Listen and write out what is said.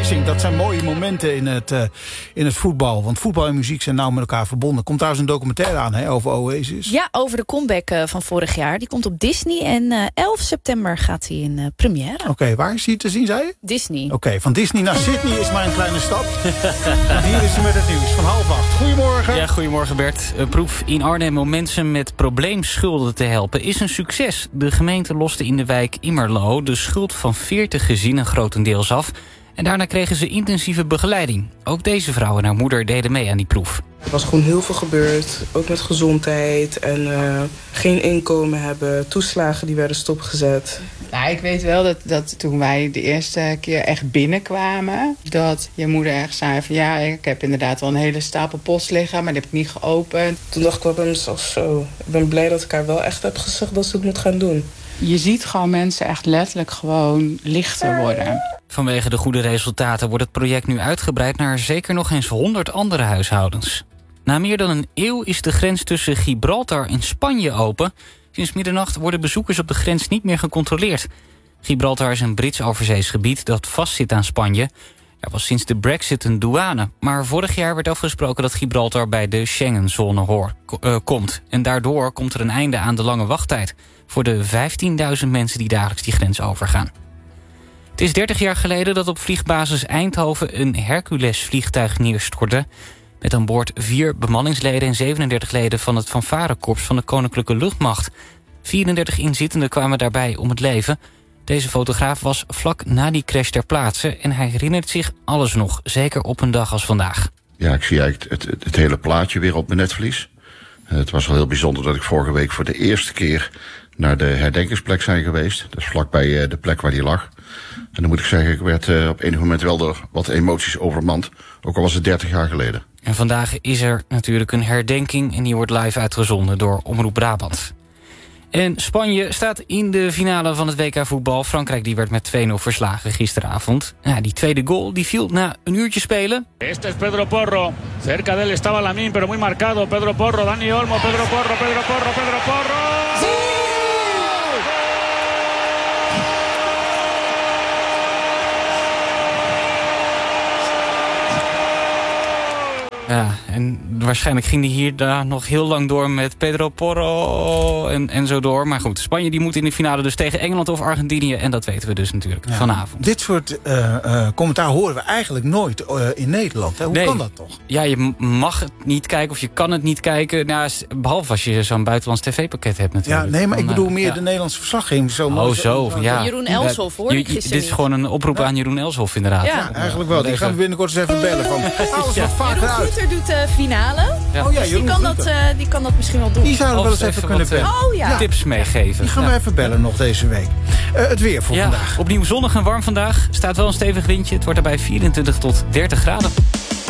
Racing. Dat zijn mooie momenten in het voetbal. Want voetbal en muziek zijn nauw met elkaar verbonden. Komt trouwens een documentaire aan over Oasis. Ja, over de comeback van vorig jaar. Die komt op Disney en 11 september gaat hij in première. Oké, waar is hij te zien, zei je? Disney. Oké, van Disney naar Sydney is maar een kleine stap. En hier is hij met het nieuws van 7:30. Goedemorgen. Ja, goedemorgen Bert. Een proef in Arnhem om mensen met probleemschulden te helpen is een succes. De gemeente loste in de wijk Immerlo de schuld van 40 gezinnen grotendeels af. En daarna kregen ze intensieve begeleiding. Ook deze vrouw en haar moeder deden mee aan die proef. Er was gewoon heel veel gebeurd, ook met gezondheid en geen inkomen hebben. Toeslagen die werden stopgezet. Nou, ik weet wel dat toen wij de eerste keer echt binnenkwamen, dat je moeder echt zei van ja, ik heb inderdaad wel een hele stapel post liggen, maar die heb ik niet geopend. Toen dacht ik wel bij mezelf zo, ik ben blij dat ik haar wel echt heb gezegd dat ze het moet gaan doen. Je ziet gewoon mensen echt letterlijk gewoon lichter worden. Vanwege de goede resultaten wordt het project nu uitgebreid naar zeker nog eens 100 andere huishoudens. Na meer dan een eeuw is de grens tussen Gibraltar en Spanje open. Sinds middernacht worden bezoekers op de grens niet meer gecontroleerd. Gibraltar is een Brits overzees gebied dat vastzit aan Spanje. Er was sinds de Brexit een douane. Maar vorig jaar werd afgesproken dat Gibraltar bij de Schengenzone komt. En daardoor komt er een einde aan de lange wachttijd voor de 15.000 mensen die dagelijks die grens overgaan. Het is 30 jaar geleden dat op vliegbasis Eindhoven een Hercules-vliegtuig neerstortte. Met aan boord 4 bemanningsleden en 37 leden van het fanfarekorps van de Koninklijke Luchtmacht. 34 inzittenden kwamen daarbij om het leven. Deze fotograaf was vlak na die crash ter plaatse en hij herinnert zich alles nog, zeker op een dag als vandaag. Ja, ik zie eigenlijk het hele plaatje weer op mijn netvlies. Het was wel heel bijzonder dat ik vorige week voor de eerste keer naar de herdenkingsplek zijn geweest. Dat is vlakbij de plek waar die lag. En dan moet ik zeggen, ik werd op enig moment wel door wat emoties overmand. Ook al was het 30 jaar geleden. En vandaag is er natuurlijk een herdenking en die wordt live uitgezonden door Omroep Brabant. En Spanje staat in de finale van het WK voetbal. Frankrijk die werd met 2-0 verslagen gisteravond. Ja, die tweede goal die viel na een uurtje spelen. Este es Pedro Porro. Cerca de él estaba Lamine, pero muy marcado. Pedro Porro, Dani Olmo, Pedro Porro, Pedro Porro, Pedro Porro. Ja, en waarschijnlijk ging hij hier daar nog heel lang door met Pedro Porro en zo door. Maar goed, Spanje die moet in de finale dus tegen Engeland of Argentinië. En dat weten we dus natuurlijk vanavond. Dit soort commentaar horen we eigenlijk nooit in Nederland. Hè? Hoe kan dat toch? Ja, je mag het niet kijken of je kan het niet kijken. Nou, behalve als je zo'n buitenlands tv-pakket hebt natuurlijk. Ja, nee, maar ik bedoel meer de Nederlandse verslaggeving. Ja. Jeroen Elshoff hoor ik gisteren. Dit is gewoon een oproep aan Jeroen Elshoff inderdaad. Ja, eigenlijk wel. Die gaan we binnenkort eens even bellen. Van, alles wat vaker uit. Jeroen doet de finale. Ja. Oh ja, dus die kan dat misschien wel doen. Die zouden we wel eens even kunnen bellen. Tips meegeven. Die gaan we even bellen nog deze week. Het weer voor vandaag. Opnieuw zonnig en warm vandaag. Staat wel een stevig windje. Het wordt daarbij 24 tot 30 graden.